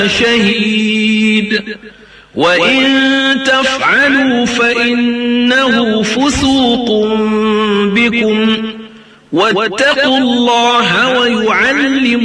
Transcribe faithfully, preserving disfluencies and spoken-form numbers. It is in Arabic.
شهيد وإن تفعلوا فإنه فسوق بكم واتقوا الله ويعلمكم